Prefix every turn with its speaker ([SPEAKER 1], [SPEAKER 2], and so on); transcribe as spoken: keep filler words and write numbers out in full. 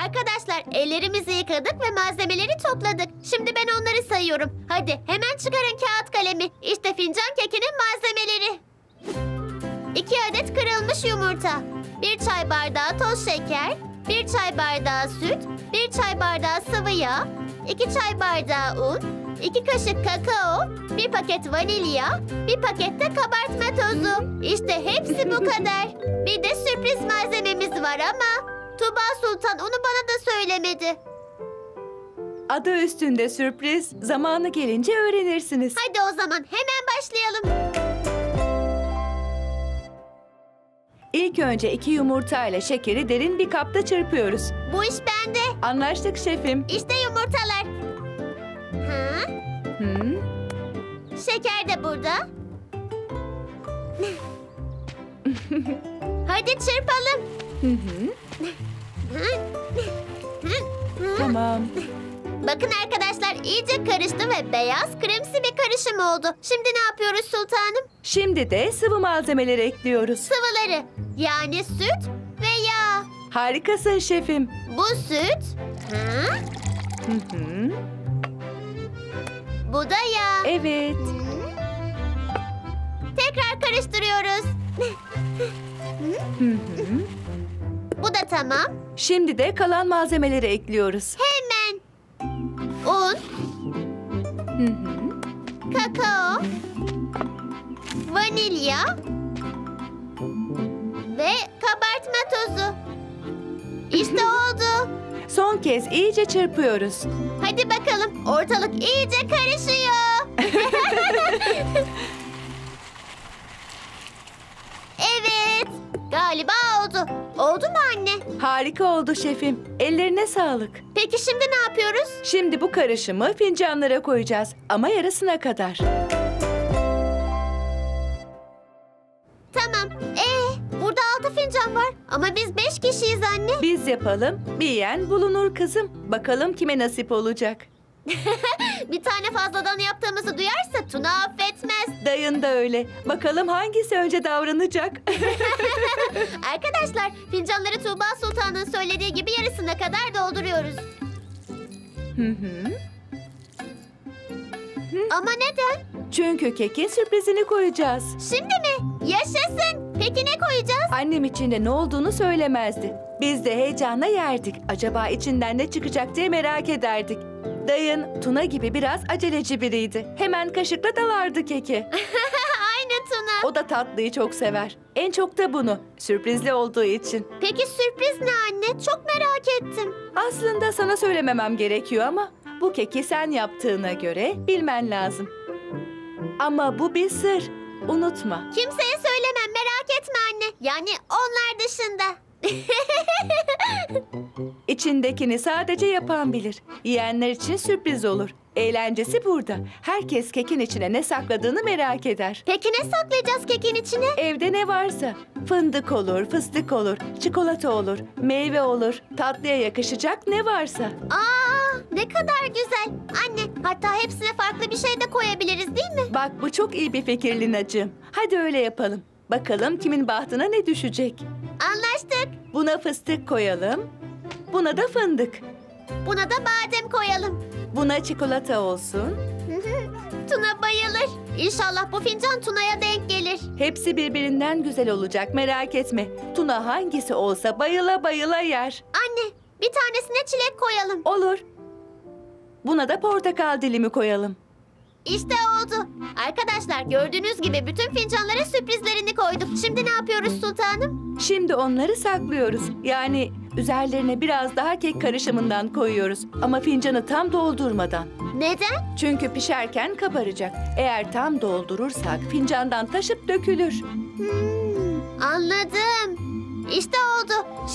[SPEAKER 1] Arkadaşlar ellerimizi yıkadık ve malzemeleri topladık. Şimdi ben onları sayıyorum. Hadi hemen çıkarın kağıt kalemi. İşte fincan kekinin malzemeleri. İki adet kırılmış yumurta. Bir çay bardağı toz şeker. Bir çay bardağı süt. Bir çay bardağı sıvı yağ. İki çay bardağı un. İki kaşık kakao. Bir paket vanilya. Bir paket de kabartma tozu. İşte hepsi bu kadar. Bir de sürpriz malzememiz var ama Tuba Sultan onu bana da söylemedi.
[SPEAKER 2] Adı üstünde sürpriz. Zamanı gelince öğrenirsiniz.
[SPEAKER 1] Hadi o zaman hemen başlayalım.
[SPEAKER 2] İlk önce iki yumurta ile şekeri derin bir kapta çırpıyoruz.
[SPEAKER 1] Bu iş bende.
[SPEAKER 2] Anlaştık şefim.
[SPEAKER 1] İşte yumurtalar. Ha?
[SPEAKER 2] Hı?
[SPEAKER 1] Şeker de burada. Hadi çırpalım.
[SPEAKER 2] Hı hı. Tamam.
[SPEAKER 1] Bakın arkadaşlar iyice karıştı ve beyaz kremsi bir karışım oldu. Şimdi ne yapıyoruz sultanım?
[SPEAKER 2] Şimdi de sıvı malzemeleri ekliyoruz.
[SPEAKER 1] Sıvıları. Yani süt ve yağ.
[SPEAKER 2] Harikasın şefim.
[SPEAKER 1] Bu süt. Ha?
[SPEAKER 2] Hı hı.
[SPEAKER 1] Bu da yağ.
[SPEAKER 2] Evet.
[SPEAKER 1] Tekrar karıştırıyoruz.
[SPEAKER 2] Hı hı.
[SPEAKER 1] Bu da tamam.
[SPEAKER 2] Şimdi de kalan malzemeleri ekliyoruz.
[SPEAKER 1] Hemen. Un,
[SPEAKER 2] Hı hı.
[SPEAKER 1] kakao, vanilya ve kabartma tozu. İşte oldu.
[SPEAKER 2] Son kez iyice çırpıyoruz.
[SPEAKER 1] Hadi bakalım. Ortalık iyice karışıyor. Evet. Galiba oldu. Oldu mu anne?
[SPEAKER 2] Harika oldu şefim. Ellerine sağlık.
[SPEAKER 1] Peki şimdi ne yapıyoruz?
[SPEAKER 2] Şimdi bu karışımı fincanlara koyacağız ama yarısına kadar.
[SPEAKER 1] Tamam. Ee, burada altı fincan var. Ama biz beş kişiyiz anne.
[SPEAKER 2] Biz yapalım, bir yiyen bulunur kızım. Bakalım kime nasip olacak.
[SPEAKER 1] Bir tane fazladan yaptığımızı duyarsa Tuna affetmez.
[SPEAKER 2] Dayın da öyle. Bakalım hangisi önce davranacak.
[SPEAKER 1] Arkadaşlar fincanları Tuğba Sultan'ın söylediği gibi yarısına kadar dolduruyoruz.
[SPEAKER 2] Hı hı.
[SPEAKER 1] Ama neden?
[SPEAKER 2] Çünkü kekin sürprizini koyacağız.
[SPEAKER 1] Şimdi mi? Yaşasın. Peki ne koyacağız?
[SPEAKER 2] Annem içinde ne olduğunu söylemezdi. Biz de heyecanla yerdik. Acaba içinden ne çıkacak diye merak ederdik. Dayın Tuna gibi biraz aceleci biriydi. Hemen kaşıkla dalardı keki.
[SPEAKER 1] Aynı Tuna.
[SPEAKER 2] O da tatlıyı çok sever. En çok da bunu. Sürprizli olduğu için.
[SPEAKER 1] Peki sürpriz ne anne? Çok merak ettim.
[SPEAKER 2] Aslında sana söylememem gerekiyor ama bu keki sen yaptığına göre bilmen lazım. Ama bu bir sır. Unutma.
[SPEAKER 1] Kimseye söylemem merak etme anne. Yani onlar dışında.
[SPEAKER 2] İçindekini sadece yapan bilir. Yiyenler için sürpriz olur. Eğlencesi burada. Herkes kekin içine ne sakladığını merak eder.
[SPEAKER 1] Peki ne saklayacağız kekin içine?
[SPEAKER 2] Evde ne varsa. Fındık olur, fıstık olur, çikolata olur, meyve olur. Tatlıya yakışacak ne varsa.
[SPEAKER 1] Aa, ne kadar güzel. Anne, hatta hepsine farklı bir şey de koyabiliriz değil mi?
[SPEAKER 2] Bak bu çok iyi bir fikir Linacığım. Hadi öyle yapalım. Bakalım kimin bahtına ne düşecek.
[SPEAKER 1] Anlaştık.
[SPEAKER 2] Buna fıstık koyalım. Buna da fındık.
[SPEAKER 1] Buna da badem koyalım.
[SPEAKER 2] Buna çikolata olsun.
[SPEAKER 1] Tuna bayılır. İnşallah bu fincan Tuna'ya denk gelir.
[SPEAKER 2] Hepsi birbirinden güzel olacak, merak etme. Tuna hangisi olsa bayıla bayıla yer.
[SPEAKER 1] Anne, bir tanesine çilek koyalım.
[SPEAKER 2] Olur. Buna da portakal dilimi koyalım.
[SPEAKER 1] İşte oldu. Arkadaşlar gördüğünüz gibi bütün fincanlara sürprizlerini koyduk. Şimdi ne yapıyoruz sultanım?
[SPEAKER 2] Şimdi onları saklıyoruz. Yani üzerlerine biraz daha kek karışımından koyuyoruz. Ama fincanı tam doldurmadan.
[SPEAKER 1] Neden?
[SPEAKER 2] Çünkü pişerken kabaracak. Eğer tam doldurursak fincandan taşıp dökülür.
[SPEAKER 1] Hmm, anladım. İşte oldu.